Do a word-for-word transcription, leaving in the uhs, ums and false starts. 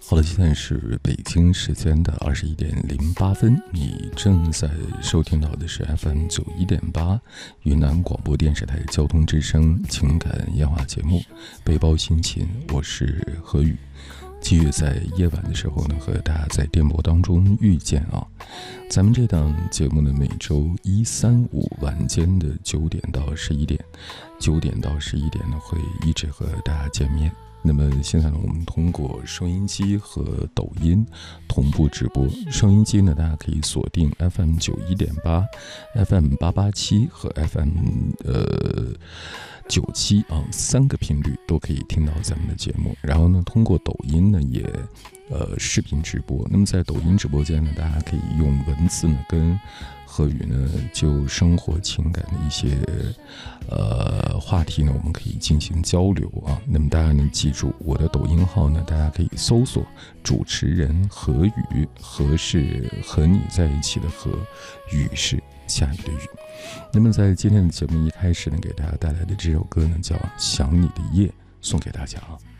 好了，现在是北京时间的二十一点零八分，你正在收听到的是 F M 九一点八云南广播电视台交通之声情感夜话节目《背包心情》，我是何宇。继续在夜晚的时候呢，和大家在电波当中遇见啊。咱们这档节目呢，每周一、三、五晚间的九点到十一点，九点到十一点呢，会一直和大家见面。那么现在呢，我们通过收音机和抖音同步直播。收音机呢，大家可以锁定 F M 九一点八、F M 八八七和 F M 呃九七啊，三个频率都可以听到咱们的节目。然后呢，通过抖音呢也呃视频直播。那么在抖音直播间呢，大家可以用文字呢跟何宇呢就生活情感的一些呃话题呢，我们可以进行交流啊。那么大家能记住我的抖音号呢，大家可以搜索主持人何宇，何是和你在一起的何，宇是下雨的雨。那么在今天的节目一开始呢，给大家带来的这首歌呢叫《想你的夜》，送给大家啊。